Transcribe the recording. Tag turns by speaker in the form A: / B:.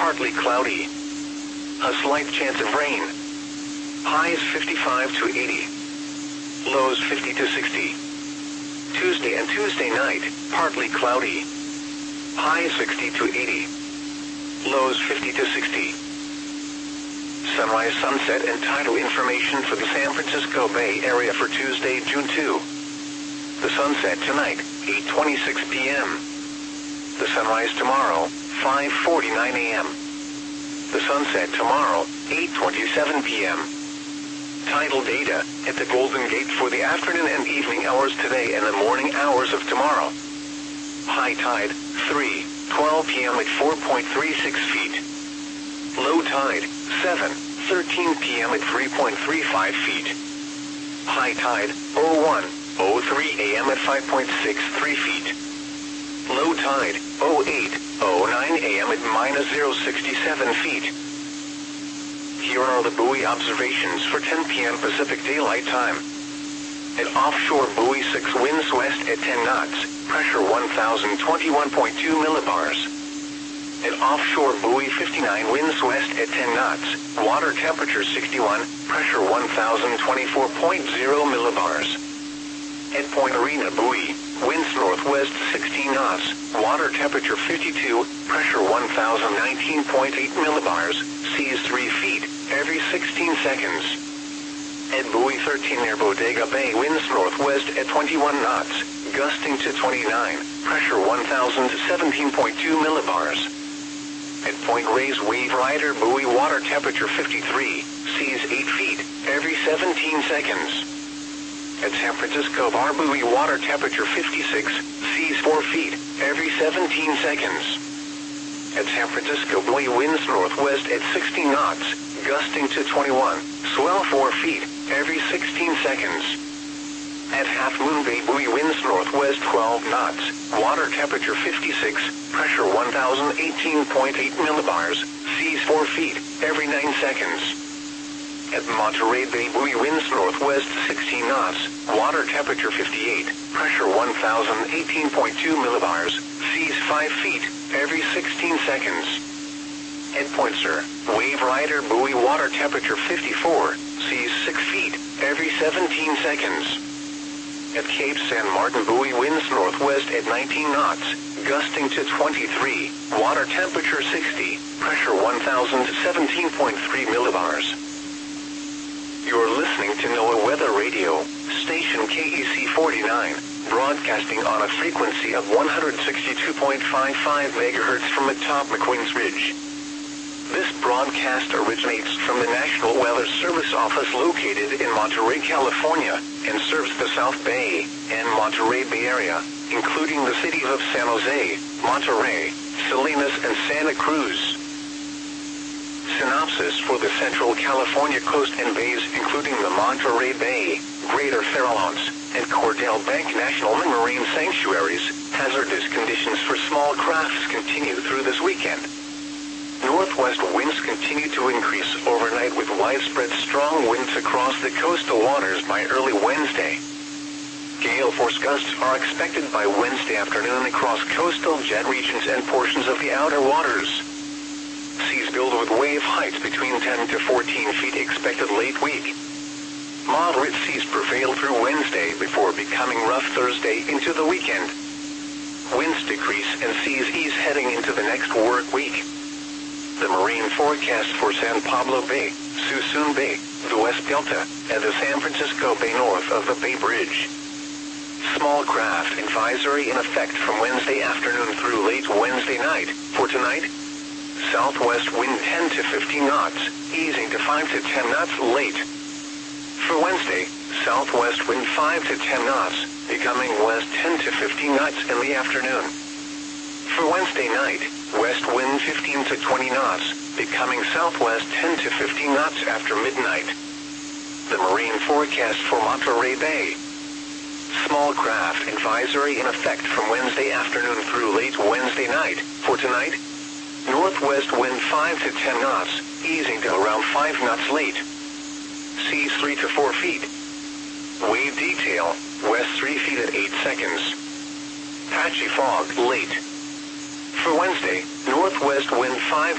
A: partly cloudy. A slight chance of rain. Highs 55 to 80. Lows 50 to 60. Tuesday and Tuesday night, partly cloudy. Highs 60 to 80. Lows 50 to 60. Sunrise, sunset, and tidal information for the San Francisco Bay Area for Tuesday, June 2. The sunset tonight, 8:26 p.m. The sunrise tomorrow, 5:49 a.m. The sunset tomorrow, 8:27 p.m. Tidal data at the Golden Gate for the afternoon and evening hours today and the morning hours of tomorrow. High tide, 3:12 p.m. at 4.36 feet. Low tide, 7:13 p.m. at 3.35 feet. High tide, 01:03 a.m. at 5.63 feet. Low tide, 08:09 a.m. at -0.67 feet. Here are the buoy observations for 10 p.m. Pacific Daylight Time. At offshore buoy 6, winds west at 10 knots, pressure 1,021.2 millibars. At offshore buoy 59, winds west at 10 knots, water temperature 61, pressure 1,024.0 millibars. At Point Arena buoy, winds northwest 16 knots, water temperature 52, pressure 1,019.8 millibars, seas 3 feet, every 16 seconds. At buoy 13 near Bodega Bay, winds northwest at 21 knots, gusting to 29, pressure 1,017.2 millibars. At Point Reyes Wave Rider buoy, water temperature 53, seas 8 feet, every 17 seconds. At San Francisco Bar buoy, water temperature 56, seas 4 feet, every 17 seconds. At San Francisco buoy, winds northwest at 16 knots, gusting to 21, swell 4 feet, every 16 seconds. At Half Moon Bay buoy, winds northwest 12 knots, water temperature 56, pressure 1,018.8 millibars, seas 4 feet, every 9 seconds. At Monterey Bay buoy, winds northwest 16 knots, water temperature 58, pressure 1,018.2 millibars, seas 5 feet, every 16 seconds. At Point Sur, Wave Rider buoy, water temperature 54, seas 6 feet, every 17 seconds. At Cape San Martin buoy, winds northwest at 19 knots, gusting to 23, water temperature 60, pressure 1,017.3 millibars. You're listening to NOAA Weather Radio, station KEC 49, broadcasting on a frequency of 162.55 MHz from atop McQueen's Ridge. This broadcast originates from the National Weather Service office located in Monterey, California, and serves the South Bay and Monterey Bay Area, including the cities of San Jose, Monterey, Salinas, and Santa Cruz. Synopsis for the Central California coast and bays, including the Monterey Bay, Greater Farallones, and Cordell Bank National Marine Sanctuaries. Hazardous conditions for small crafts continue through this weekend. Northwest winds continue to increase overnight with widespread strong winds across the coastal waters by early Wednesday. Gale force gusts are expected by Wednesday afternoon across coastal jet regions and portions of the outer waters. Seas build with wave heights between 10 to 14 feet expected late week. Moderate seas prevail through Wednesday before becoming rough Thursday into the weekend. Winds decrease and seas ease heading into the next work week. The marine forecast for San Pablo Bay, Suisun Bay, the West Delta, and the San Francisco Bay north of the Bay Bridge. Small craft advisory in effect from Wednesday afternoon through late Wednesday night. For tonight, southwest wind 10 to 15 knots, easing to 5 to 10 knots late. For Wednesday, southwest wind 5 to 10 knots, becoming west 10 to 15 knots in the afternoon. For Wednesday night, west wind 15 to 20 knots, becoming southwest 10 to 15 knots after midnight. The marine forecast for Monterey Bay. Small craft advisory in effect from Wednesday afternoon through late Wednesday night. For tonight, northwest wind 5 to 10 knots, easing to around 5 knots late. Seas 3 to 4 feet. Wave detail, west 3 feet at 8 seconds. Patchy fog late. For Wednesday, northwest wind 5